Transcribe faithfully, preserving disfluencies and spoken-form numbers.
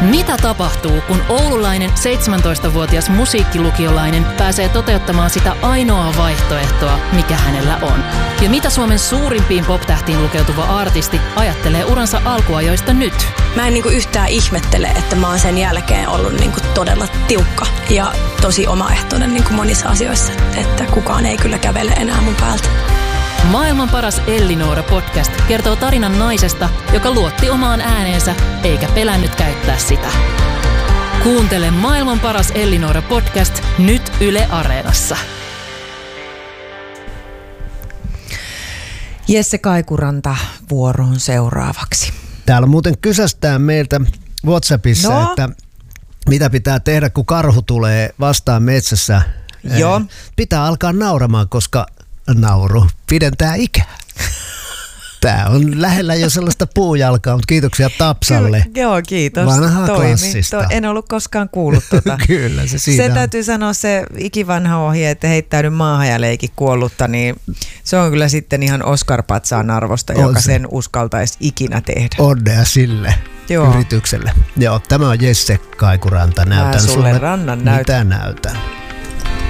Mitä tapahtuu, kun oululainen seitsemäntoistavuotias musiikkilukiolainen pääsee toteuttamaan sitä ainoaa vaihtoehtoa, mikä hänellä on? Ja mitä Suomen suurimpiin pop-tähtiin lukeutuva artisti ajattelee uransa alkuajoista nyt? Mä en niinku yhtään ihmettele, että mä oon sen jälkeen ollut niinku todella tiukka ja tosi omaehtoinen niinku monissa asioissa, että kukaan ei kyllä kävele enää mun päältä. Maailman paras Ellinora-podcast kertoo tarinan naisesta, joka luotti omaan ääneensä eikä pelännyt käyttää sitä. Kuuntele Maailman paras Ellinora-podcast nyt Yle Areenassa. Jesse Kaikuranta vuoroon seuraavaksi. Täällä muuten kysästään meiltä WhatsAppissa, no. että mitä pitää tehdä, kun karhu tulee vastaan metsässä. Joo. Pitää alkaa nauramaan, koska nauru pidentää ikää. Tää on lähellä jo sellaista puujalkaa, mutta kiitoksia Tapsalle. Kyllä, joo, kiitos. Vanha Toimi. klassista. To, en ollut koskaan kuullut tuota. Kyllä, se siitä Se on. täytyy sanoa se ikivanha ohje, että heittäydy maahan ja leiki kuollutta, niin se on kyllä sitten ihan Oscar-patsaan arvosta, on joka se. sen uskaltaisi ikinä tehdä. Onnea sille Joo. yritykselle. Joo, tämä on Jesse Kaikuranta. Näytän Mä sulle rannan näytän. mitä näytän.